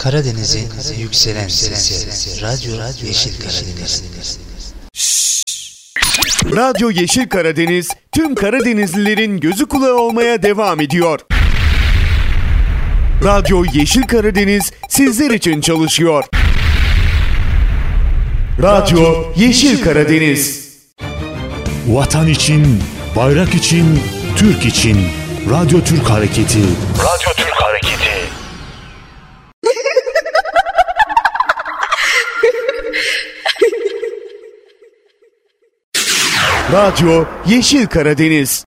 Karadeniz'in yükselen sesi. Radyo Yeşil Karadeniz. Radyo Yeşil Karadeniz tüm Karadenizlilerin gözü kulağı olmaya devam ediyor. Radyo Yeşil Karadeniz sizler için çalışıyor. Radyo Yeşil Karadeniz. Vatan için, bayrak için, Türk için. Radyo Türk Hareketi. Radyo Türk Hareketi. Radyo Yeşil Karadeniz.